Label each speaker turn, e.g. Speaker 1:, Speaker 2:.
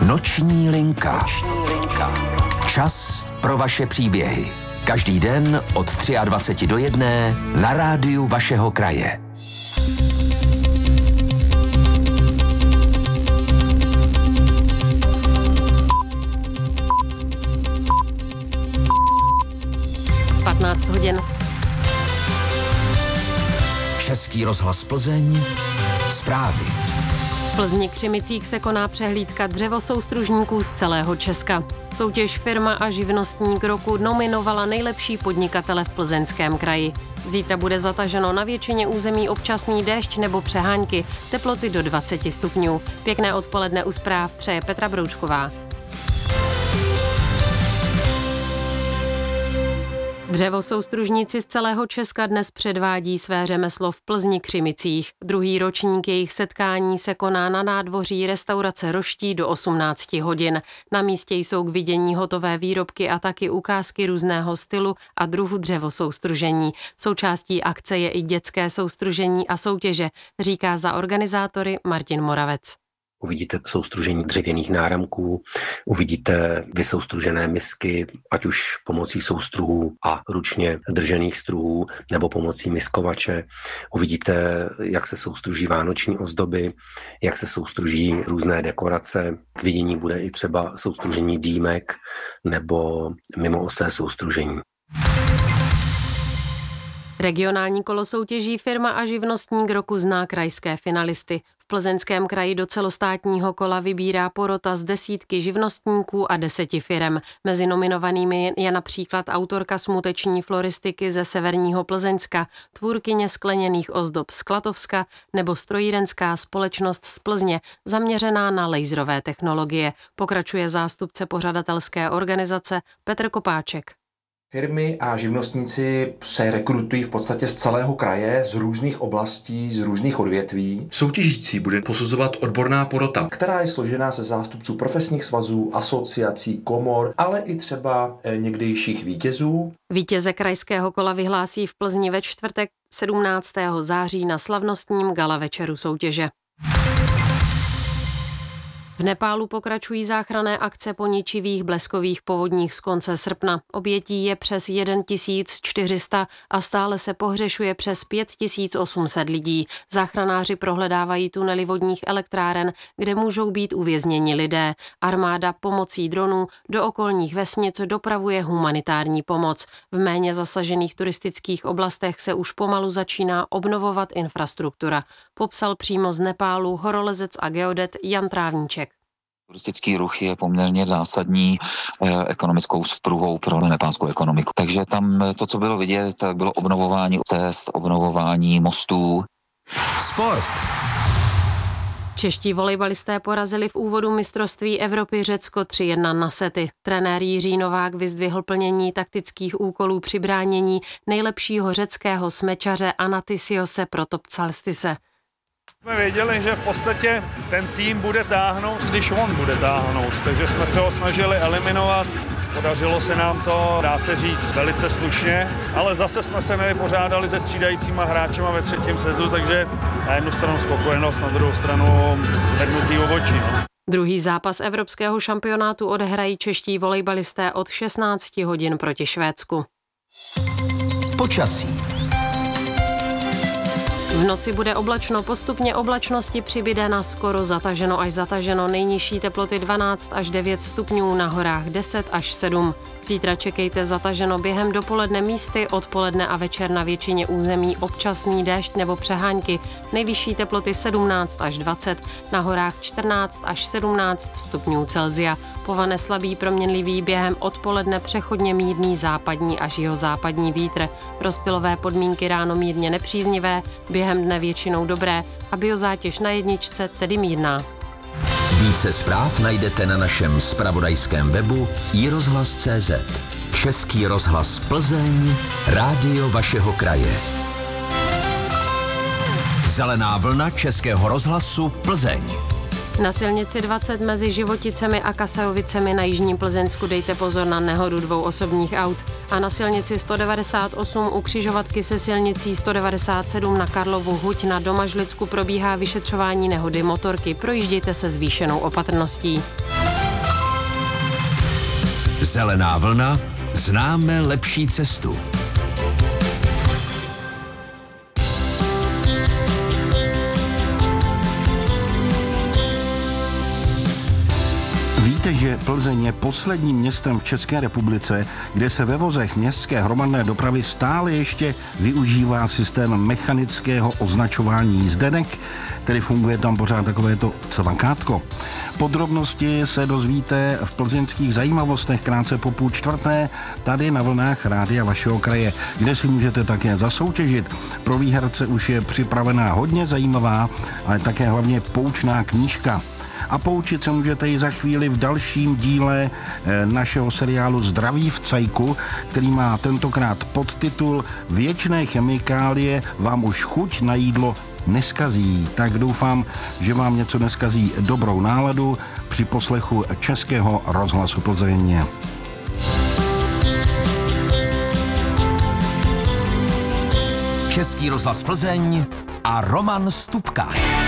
Speaker 1: Noční linka. Čas pro vaše příběhy. Každý den od 23 do 1 na rádiu vašeho kraje.
Speaker 2: Hodin.
Speaker 1: Český rozhlas Plzeň. Zprávy.
Speaker 2: V Plzni Křimicích se koná přehlídka dřevosoustružníků z celého Česka. Soutěž Firma a živnostník roku nominovala nejlepší podnikatele v Plzeňském kraji. Zítra bude zataženo na většině území občasný déšť nebo přehánky, teploty do 20 stupňů. Pěkné odpoledne u zpráv přeje Petra Broučková. Dřevosoustružníci z celého Česka dnes předvádí své řemeslo v Plzni Křimicích. Druhý ročník jejich setkání se koná na nádvoří restaurace Roští do 18 hodin. Na místě jsou k vidění hotové výrobky a taky ukázky různého stylu a druhu dřevosoustružení. Součástí akce je i dětské soustružení a soutěže, říká za organizátory Martin Moravec.
Speaker 3: Uvidíte soustružení dřevěných náramků, uvidíte vysoustružené misky, ať už pomocí soustruhů a ručně držených struhů nebo pomocí miskovače. Uvidíte, jak se soustruží vánoční ozdoby, jak se soustruží různé dekorace. K vidění bude i třeba soustružení dýmek nebo mimoosé soustružení.
Speaker 2: Regionální kolo soutěží Firma a živnostník roku zná krajské finalisty. V Plzeňském kraji do celostátního kola vybírá porota z 10 živnostníků a 10 firem. Mezi nominovanými je například autorka smuteční floristiky ze severního Plzeňska, tvůrkyně skleněných ozdob z Klatovska nebo strojírenská společnost z Plzně, zaměřená na laserové technologie, pokračuje zástupce pořadatelské organizace Petr Kopáček.
Speaker 4: Firmy a živnostníci se rekrutují v podstatě z celého kraje, z různých oblastí, z různých odvětví.
Speaker 5: Soutěžící bude posuzovat odborná porota,
Speaker 4: která je složená ze zástupců profesních svazů, asociací, komor, ale i třeba někdejších vítězů.
Speaker 2: Vítěze krajského kola vyhlásí v Plzni ve čtvrtek 17. září na slavnostním gala večeru soutěže. V Nepálu pokračují záchranné akce po ničivých bleskových povodních z konce srpna. Obětí je přes 1400 a stále se pohřešuje přes 5800 lidí. Záchranáři prohledávají tunely vodních elektráren, kde můžou být uvězněni lidé. Armáda pomocí dronů do okolních vesnic dopravuje humanitární pomoc. V méně zasažených turistických oblastech se už pomalu začíná obnovovat infrastruktura. Popsal přímo z Nepálu horolezec a geodet Jan Trávníček.
Speaker 6: Turistický ruch je poměrně zásadní ekonomickou spruhou pro nepálskou ekonomiku. Takže tam to, co bylo vidět, tak bylo obnovování cest, obnovování mostů.
Speaker 1: Sport.
Speaker 2: Čeští volejbalisté porazili v úvodu mistrovství Evropy Řecko 3-1 na sety. Trenér Jiří Novák vyzdvihl plnění taktických úkolů při bránění nejlepšího řeckého smečaře Anatisiose Protopsalstise.
Speaker 7: Jsme věděli, že v podstatě ten tým bude táhnout, když on bude táhnout, takže jsme se ho snažili eliminovat. Podařilo se nám to, dá se říct, velice slušně, ale zase jsme se nevypořádali se střídajícíma hráčema ve třetím setu, takže na jednu stranu spokojenost, na druhou stranu zvednutý obočí.
Speaker 2: Druhý zápas evropského šampionátu odehrají čeští volejbalisté od 16 hodin proti Švédsku.
Speaker 1: Počasí.
Speaker 2: V noci bude oblačno, postupně oblačnosti přibyde na skoro zataženo až zataženo, nejnižší teploty 12 až 9 stupňů, na horách 10 až 7. Zítra čekejte zataženo během dopoledne místy, odpoledne a večer na většině území občasný déšť nebo přehánky, nejvyšší teploty 17 až 20, na horách 14 až 17 stupňů Celsia. Povane slabý proměnlivý, během odpoledne přechodně mírný západní až jihozápadní vítr. Rozptylové podmínky ráno mírně nepříznivé, během dne většinou dobré a biozátěž na jedničce tedy mírná.
Speaker 1: Více zpráv najdete na našem zpravodajském webu iRozhlas.cz. Český rozhlas Plzeň, rádio vašeho kraje. Zelená vlna Českého rozhlasu Plzeň.
Speaker 2: Na silnici 20 mezi Životicemi a Kasajovicemi na jižním Plzeňsku dejte pozor na nehodu 2 osobních aut. A na silnici 198 u křižovatky se silnicí 197 na Karlovu Huť na Domažlicku probíhá vyšetřování nehody motorky. Projíždějte se zvýšenou opatrností.
Speaker 1: Zelená vlna, známe lepší cestu.
Speaker 8: Víte, že Plzeň je posledním městem v České republice, kde se ve vozech městské hromadné dopravy stále ještě využívá systém mechanického označování jízdenek, tedy funguje tam pořád takovéto cvakátko. Podrobnosti se dozvíte v plzeňských zajímavostech krátce po 3:30 tady na vlnách Rádia vašeho kraje, kde si můžete také zasoutěžit. Pro výherce už je připravená hodně zajímavá, ale také hlavně poučná knížka. A poučit se můžete i za chvíli v dalším díle našeho seriálu Zdraví v cajku, který má tentokrát podtitul Věčné chemikálie vám už chuť na jídlo neskazí. Tak doufám, že vám něco neskazí dobrou náladu při poslechu Českého rozhlasu Plzeň.
Speaker 1: Český rozhlas Plzeň a Roman Stupka.